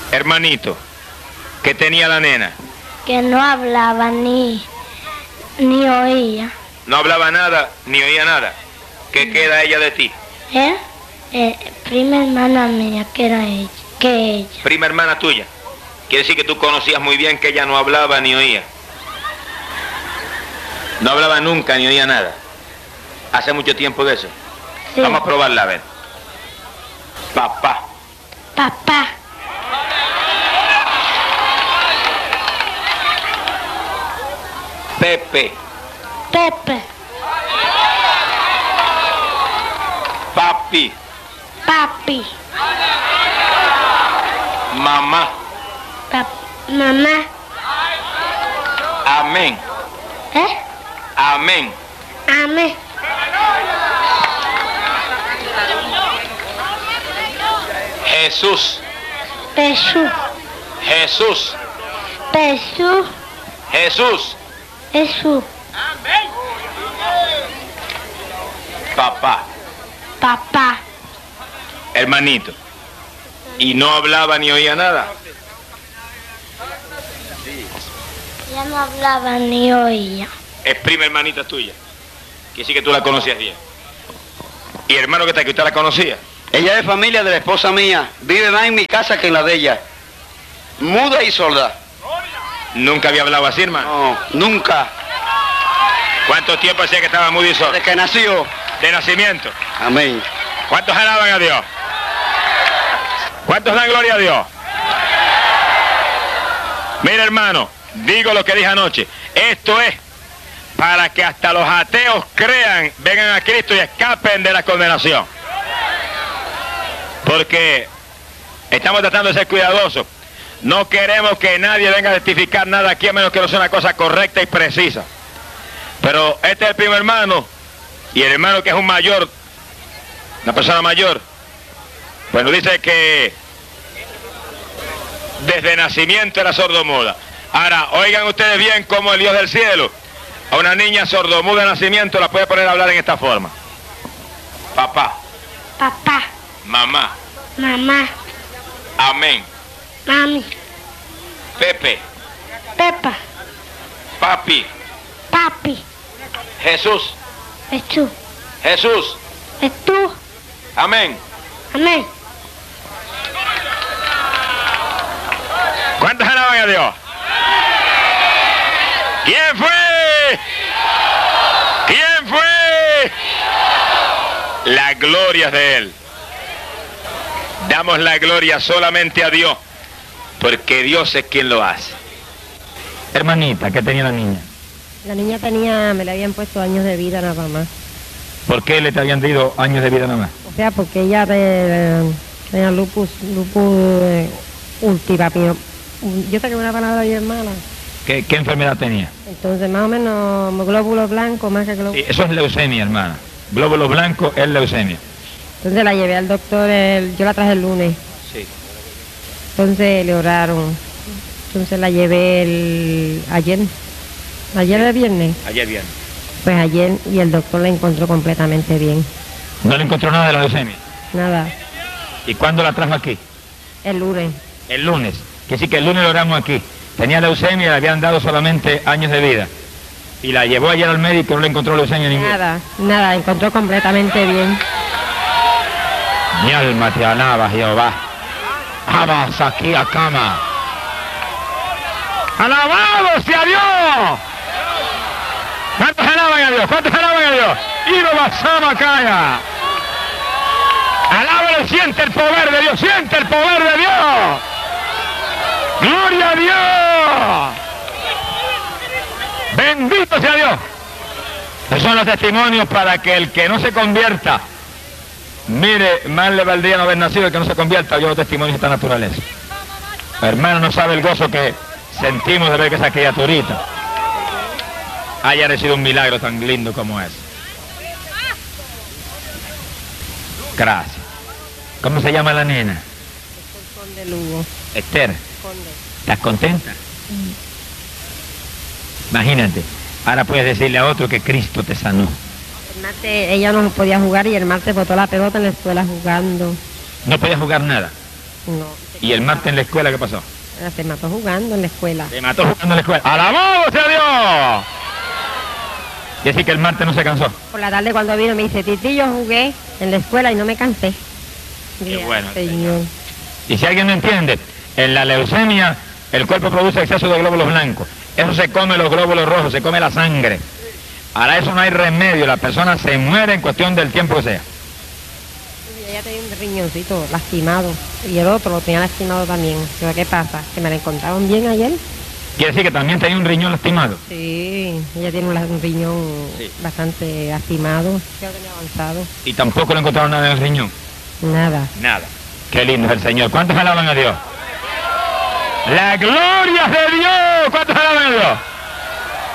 Hermanito, ¿qué tenía la nena? Que no hablaba ni oía. No hablaba nada, ni oía nada. ¿Qué queda ella de ti? Prima hermana mía, que era ella. Que ella. Prima hermana tuya. Quiere decir que tú conocías muy bien que ella no hablaba ni oía. No hablaba nunca ni oía nada. Hace mucho tiempo de eso. Sí. Vamos a probarla, a ver. Papá. Papá. Pepe. Pepe. Papi. Papi. Mamá. Mamá. Amén. Amén. Amén. Jesús. Jesús. Jesús. Jesús. Jesús. Jesús. Papá. Papá. Hermanito. ¿Y no hablaba ni oía nada? Ella no hablaba ni oía. Es prima hermanita tuya. Quiere decir que tú la conocías bien. ¿Y hermano que está aquí, usted la conocía? Ella es familia de la esposa mía. Vive más en mi casa que en la de ella. Muda y sorda. ¿Nunca había hablado así, hermano? No, nunca. ¿Cuánto tiempo hacía que estaba mudo y sordo? Desde que nació. De nacimiento. Amén. ¿Cuántos alaban a Dios? ¿Cuántos dan gloria a Dios? Mira, hermano, digo lo que dije anoche. Esto es para que hasta los ateos crean, vengan a Cristo y escapen de la condenación. Porque estamos tratando de ser cuidadosos. No queremos que nadie venga a testificar nada aquí, a menos que no sea una cosa correcta y precisa. Pero este es el primo hermano, y el hermano que es un mayor, una persona mayor, pues nos dice que desde nacimiento era sordomuda. Ahora, oigan ustedes bien cómo el Dios del cielo a una niña sordomuda de nacimiento la puede poner a hablar en esta forma. Papá. Papá. Mamá. Mamá. Amén. Mami. Pepe. Pepa. Papi. Papi. Jesús. Jesús. Jesús. Jesús. Amén. Amén. ¿Cuántos alaban a Dios? ¿Quién fue? ¿Quién fue? La gloria es de Él. Damos la gloria solamente a Dios, porque Dios es quien lo hace. Hermanita, ¿qué tenía la niña? La niña me le habían puesto años de vida nada más. ¿Por qué le te habían dado años de vida nada más? O sea, porque ella tenía lupus última. Yo saqué una palabra bien mala. ¿Qué enfermedad tenía? Entonces, más o menos, glóbulos blancos, más que glóbulos... Sí, eso es leucemia, hermana. Glóbulos blancos es leucemia. Entonces la llevé al doctor, yo la traje el lunes. Sí. Entonces le oraron. Entonces la llevé ayer. ¿Ayer es viernes? Ayer viernes. Pues ayer, y el doctor la encontró completamente bien. ¿No le encontró nada de la leucemia? Nada. ¿Y cuándo la trajo aquí? El lunes. El lunes. Que sí, que el lunes lo oramos aquí. Tenía leucemia y le habían dado solamente años de vida. Y la llevó ayer al médico y no le encontró leucemia ninguna. Nada, encontró completamente bien. Mi alma te alaba, Jehová. Abas aquí a cama. ¡Alabado sea Dios! ¿Cuántos alaban a Dios? ¿Cuántos alaban a Dios? ¡Y lo basama calla! ¡Alábalo! ¡Siente el poder de Dios! ¡Siente el poder de Dios! ¡Gloria a Dios! ¡Bendito sea Dios! Esos son los testimonios para que el que no se convierta, mire, más le valdría no haber nacido el que no se convierta. Yo los testimonios de esta naturaleza. Hermano, no sabe el gozo que sentimos de ver que esa criaturita haya recibido un milagro tan lindo como es. Gracias. ¿Cómo se llama la nena? Conde Lugo. Esther. Conde. ¿Estás contenta? Imagínate, ahora puedes decirle a otro que Cristo te sanó. El martes ella no podía jugar y el martes botó la pelota en la escuela jugando. No podía jugar nada. No. ¿Y el martes en la escuela qué pasó? Se mató jugando en la escuela. Se mató jugando en la escuela. ¡Alabado sea Dios! Y así que el martes no se cansó. Por la tarde cuando vino me dice, Titi, yo jugué en la escuela y no me cansé. Qué bueno, Señor. Y si alguien no entiende, en la leucemia el cuerpo produce exceso de glóbulos blancos. Eso se come los glóbulos rojos, se come la sangre. Para eso no hay remedio, la persona se muere en cuestión del tiempo que sea. Y ella tenía un riñoncito lastimado y el otro lo tenía lastimado también. Pero ¿qué pasa? ¿Que me la encontraron bien ayer? Quiere decir que también tenía un riñón lastimado. Sí, ella tiene un riñón Sí. bastante lastimado, creo que tenía avanzado. Y tampoco le encontraron nada en el riñón. Nada. Nada. Qué lindo es el Señor. ¿Cuántos alaban a Dios? La gloria de Dios. ¿Cuántos alaban a Dios?